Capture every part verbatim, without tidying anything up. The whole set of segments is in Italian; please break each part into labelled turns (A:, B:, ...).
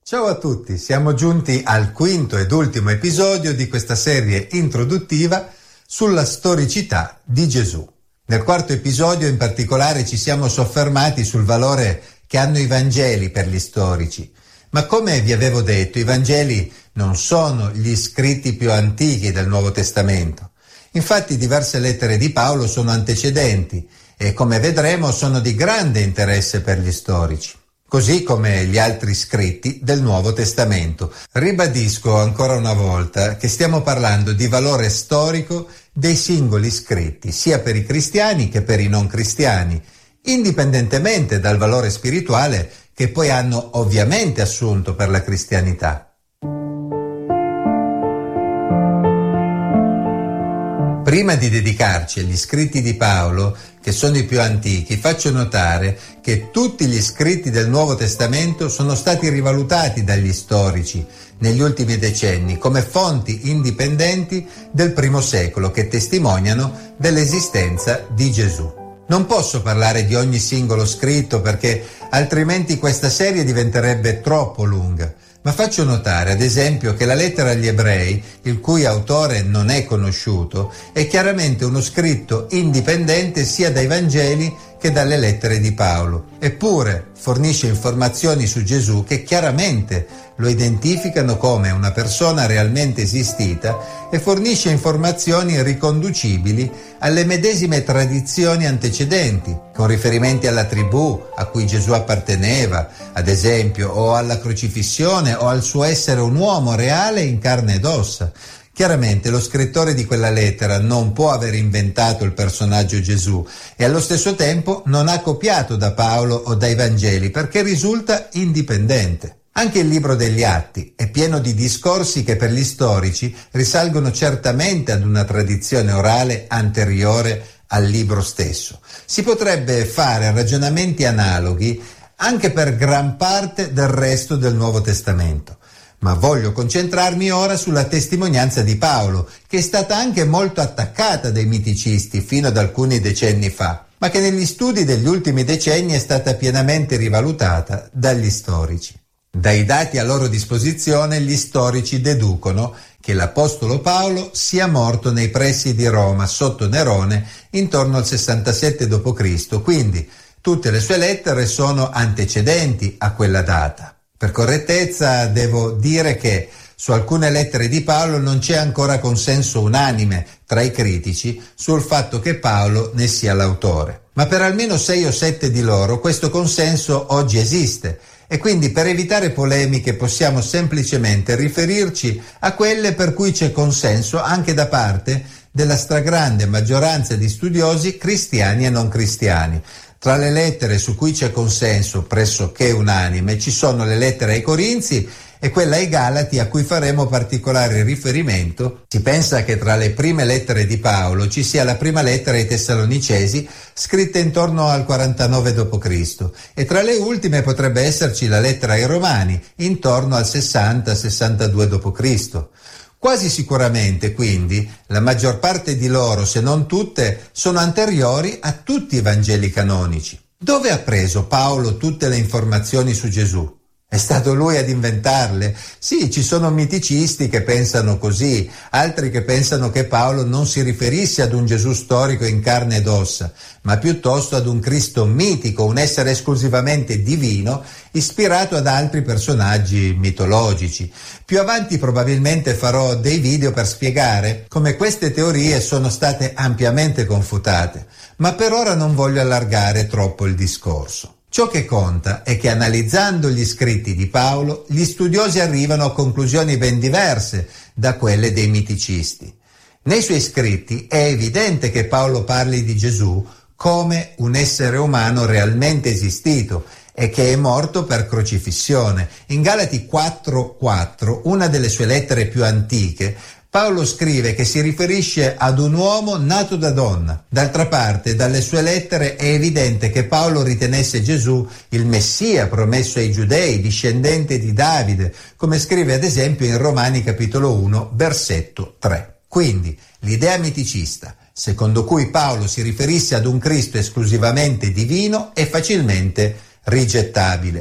A: Ciao a tutti, siamo giunti al quinto ed ultimo episodio di questa serie introduttiva sulla storicità di Gesù. Nel quarto episodio in particolare ci siamo soffermati sul valore che hanno i Vangeli per gli storici. Ma come vi avevo detto, i Vangeli non sono gli scritti più antichi del Nuovo Testamento. Infatti diverse lettere di Paolo sono antecedenti e, come vedremo, sono di grande interesse per gli storici, così come gli altri scritti del Nuovo Testamento. Ribadisco ancora una volta che stiamo parlando di valore storico dei singoli scritti, sia per i cristiani che per i non cristiani, indipendentemente dal valore spirituale che poi hanno ovviamente assunto per la cristianità. Prima di dedicarci agli scritti di Paolo, che sono i più antichi, faccio notare che tutti gli scritti del Nuovo Testamento sono stati rivalutati dagli storici negli ultimi decenni come fonti indipendenti del primo secolo che testimoniano dell'esistenza di Gesù. Non posso parlare di ogni singolo scritto perché altrimenti questa serie diventerebbe troppo lunga. Ma faccio notare, ad esempio, che la lettera agli Ebrei, il cui autore non è conosciuto, è chiaramente uno scritto indipendente sia dai Vangeli che dalle lettere di Paolo. Eppure fornisce informazioni su Gesù che chiaramente lo identificano come una persona realmente esistita e fornisce informazioni riconducibili alle medesime tradizioni antecedenti, con riferimenti alla tribù a cui Gesù apparteneva, ad esempio, o alla crocifissione o al suo essere un uomo reale in carne ed ossa. Chiaramente lo scrittore di quella lettera non può aver inventato il personaggio Gesù e allo stesso tempo non ha copiato da Paolo o dai Vangeli perché risulta indipendente. Anche il libro degli Atti è pieno di discorsi che per gli storici risalgono certamente ad una tradizione orale anteriore al libro stesso. Si potrebbe fare ragionamenti analoghi anche per gran parte del resto del Nuovo Testamento. Ma voglio concentrarmi ora sulla testimonianza di Paolo, che è stata anche molto attaccata dai miticisti fino ad alcuni decenni fa, ma che negli studi degli ultimi decenni è stata pienamente rivalutata dagli storici. Dai dati a loro disposizione, gli storici deducono che l'apostolo Paolo sia morto nei pressi di Roma sotto Nerone intorno al sessantasette dopo Cristo, quindi tutte le sue lettere sono antecedenti a quella data. Per correttezza devo dire che su alcune lettere di Paolo non c'è ancora consenso unanime tra i critici sul fatto che Paolo ne sia l'autore. Ma per almeno sei o sette di loro questo consenso oggi esiste e quindi per evitare polemiche possiamo semplicemente riferirci a quelle per cui c'è consenso anche da parte della stragrande maggioranza di studiosi cristiani e non cristiani. Tra le lettere su cui c'è consenso pressoché unanime ci sono le lettere ai Corinzi e quella ai Galati, a cui faremo particolare riferimento. Si pensa che tra le prime lettere di Paolo ci sia la prima lettera ai Tessalonicesi, scritta intorno al quarantanove dopo Cristo, e tra le ultime potrebbe esserci la lettera ai Romani, intorno al sessanta sessantadue dopo Cristo. Quasi sicuramente, quindi, la maggior parte di loro, se non tutte, sono anteriori a tutti i Vangeli canonici. Dove ha preso Paolo tutte le informazioni su Gesù? È stato lui ad inventarle? Sì, ci sono miticisti che pensano così, altri che pensano che Paolo non si riferisse ad un Gesù storico in carne ed ossa, ma piuttosto ad un Cristo mitico, un essere esclusivamente divino, ispirato ad altri personaggi mitologici. Più avanti probabilmente farò dei video per spiegare come queste teorie sono state ampiamente confutate, ma per ora non voglio allargare troppo il discorso. Ciò che conta è che analizzando gli scritti di Paolo, gli studiosi arrivano a conclusioni ben diverse da quelle dei miticisti. Nei suoi scritti è evidente che Paolo parli di Gesù come un essere umano realmente esistito e che è morto per crocifissione. In Galati quattro quattro, una delle sue lettere più antiche, Paolo scrive che si riferisce ad un uomo nato da donna. D'altra parte, dalle sue lettere è evidente che Paolo ritenesse Gesù il Messia promesso ai giudei, discendente di Davide, come scrive ad esempio in Romani capitolo uno, versetto tre. Quindi, l'idea miticista, secondo cui Paolo si riferisse ad un Cristo esclusivamente divino, è facilmente rigettabile.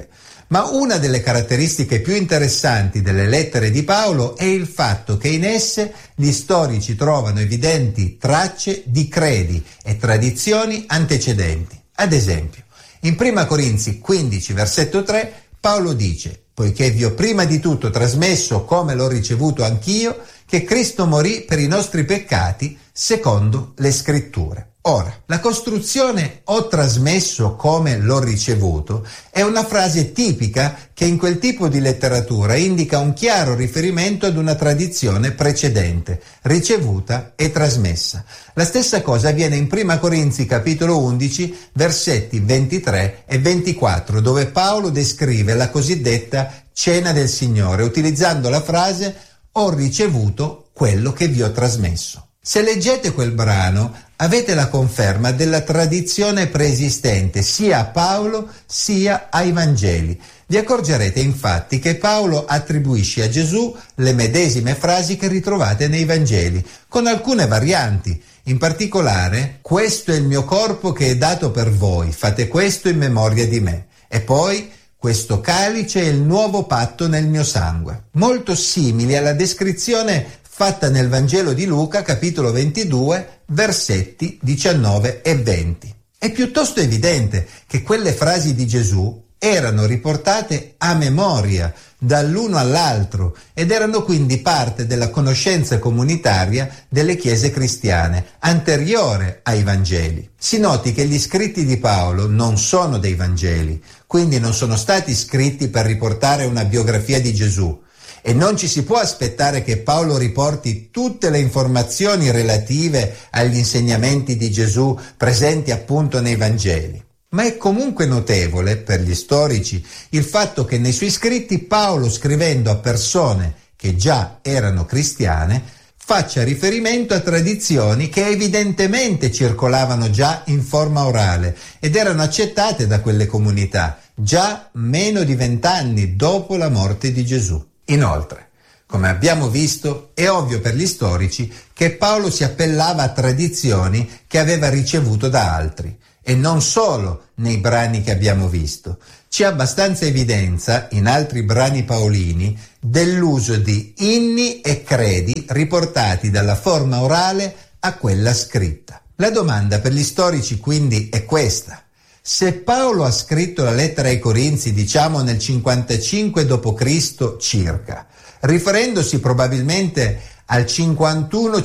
A: Ma una delle caratteristiche più interessanti delle lettere di Paolo è il fatto che in esse gli storici trovano evidenti tracce di credi e tradizioni antecedenti. Ad esempio, in prima Corinzi quindici, versetto tre, Paolo dice: «Poiché vi ho prima di tutto trasmesso, come l'ho ricevuto anch'io, che Cristo morì per i nostri peccati secondo le Scritture». Ora, la costruzione «ho trasmesso come l'ho ricevuto» è una frase tipica che in quel tipo di letteratura indica un chiaro riferimento ad una tradizione precedente, ricevuta e trasmessa. La stessa cosa avviene in prima Corinzi capitolo undici, versetti ventitré e ventiquattro, dove Paolo descrive la cosiddetta Cena del Signore, utilizzando la frase «ho ricevuto quello che vi ho trasmesso». Se leggete quel brano, avete la conferma della tradizione preesistente sia a Paolo sia ai Vangeli. Vi accorgerete infatti che Paolo attribuisce a Gesù le medesime frasi che ritrovate nei Vangeli, con alcune varianti. In particolare, «questo è il mio corpo che è dato per voi, fate questo in memoria di me». E poi «questo calice è il nuovo patto nel mio sangue». Molto simili alla descrizione fatta nel Vangelo di Luca, capitolo ventidue, versetti diciannove e venti. È piuttosto evidente che quelle frasi di Gesù erano riportate a memoria dall'uno all'altro ed erano quindi parte della conoscenza comunitaria delle chiese cristiane, anteriore ai Vangeli. Si noti che gli scritti di Paolo non sono dei Vangeli, quindi non sono stati scritti per riportare una biografia di Gesù. E non ci si può aspettare che Paolo riporti tutte le informazioni relative agli insegnamenti di Gesù presenti appunto nei Vangeli. Ma è comunque notevole per gli storici il fatto che nei suoi scritti Paolo, scrivendo a persone che già erano cristiane, faccia riferimento a tradizioni che evidentemente circolavano già in forma orale ed erano accettate da quelle comunità già meno di vent'anni dopo la morte di Gesù. Inoltre, come abbiamo visto, è ovvio per gli storici che Paolo si appellava a tradizioni che aveva ricevuto da altri, e non solo nei brani che abbiamo visto. C'è abbastanza evidenza, in altri brani paolini, dell'uso di inni e credi riportati dalla forma orale a quella scritta. La domanda per gli storici quindi è questa: se Paolo ha scritto la lettera ai Corinzi, diciamo nel cinquantacinque dopo Cristo circa, riferendosi probabilmente al cinquantuno